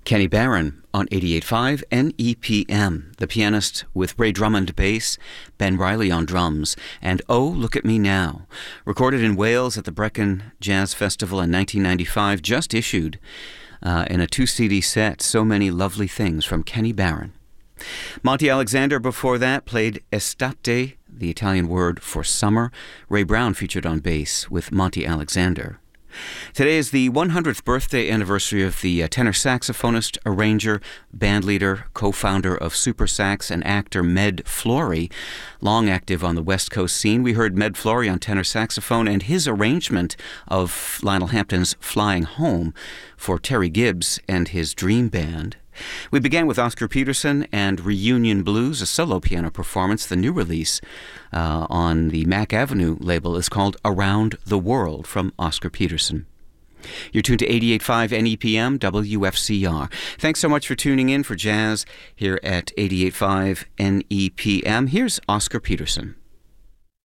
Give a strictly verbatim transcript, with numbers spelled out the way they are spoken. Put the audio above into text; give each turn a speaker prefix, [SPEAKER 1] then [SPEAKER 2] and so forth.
[SPEAKER 1] Kenny Barron on eighty-eight point five N E P M, the pianist with Ray Drummond bass, Ben Riley on drums, and Oh, Look at Me Now, recorded in Wales at the Brecon Jazz Festival in nineteen ninety-five, just issued uh, in a two-C D set, So Many Lovely Things from Kenny Barron. Monty Alexander before that played Estate, the Italian word for summer. Ray Brown featured on bass with Monty Alexander. Today is the one hundredth birthday anniversary of the uh, tenor saxophonist, arranger, bandleader, co-founder of Super Sax, and actor Med Flory, long active on the West Coast scene. We heard Med Flory on tenor saxophone and his arrangement of Lionel Hampton's Flying Home for Terry Gibbs and his Dream Band. We began with Oscar Peterson and Reunion Blues, a solo piano performance. The new release uh, on the Mack Avenue label is called Around the World from Oscar Peterson. You're tuned to eighty-eight point five N E P M W F C R. Thanks so much for tuning in for jazz here at eighty-eight point five N E P M. Here's Oscar Peterson.